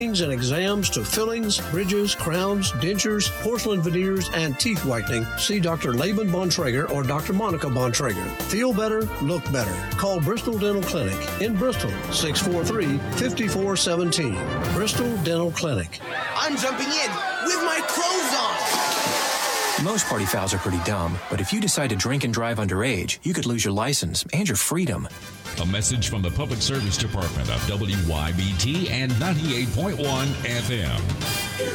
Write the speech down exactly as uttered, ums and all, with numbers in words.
and exams to fillings, bridges, crowns, dentures, porcelain veneers, and teeth whitening, see Doctor Laban Bontrager or Doctor Monica Bontrager. Feel better, look better. Call Bristol Dental Clinic in Bristol, six four three, five four one seven. Bristol Dental Clinic. I'm jumping in with my clothes on. Most party fouls are pretty dumb, but if you decide to drink and drive underage, you could lose your license and your freedom. A message from the Public Service Department of W Y B T and ninety-eight point one F M.